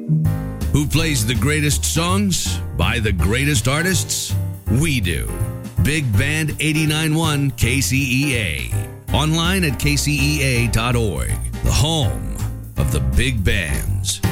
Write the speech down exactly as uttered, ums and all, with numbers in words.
Who plays the greatest songs by the greatest artists? We do. Big Band eighty-nine point one K C E A. Online at K C E A dot org. The home of the big bands.